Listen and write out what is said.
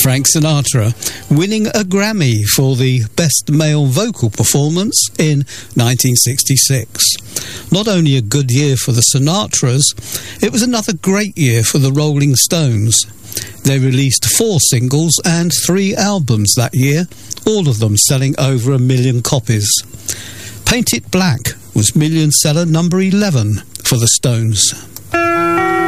Frank Sinatra, winning a Grammy for the Best Male Vocal Performance in 1966. Not only a good year for the Sinatras, it was another great year for the Rolling Stones. They released 4 singles and 3 albums that year, all of them selling over 1 million copies. Paint It Black was million seller number 11 for the Stones.